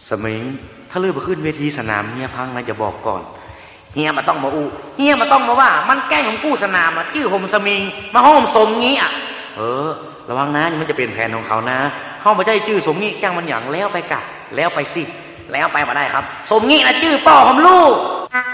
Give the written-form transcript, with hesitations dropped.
สมิงถ้าเลือกไปขึ้นเวทีสนามเฮียพังนะจะบอกก่อนเฮียมาต้องมาอูเฮียมาต้องมาว่ามันแกล้งของกู้สนามอ่ะชื่อห่มสมิงมาห้อมสมงี้อ่ะระวังนะมันจะเป็นแผนของเขานะเข้ามาได้ชื่อสมงี้จ้างมันอย่างแล้วไปกะแล้วไปสิแล้วไปมาได้ครับสมงี้นะชื่อป่อของลูก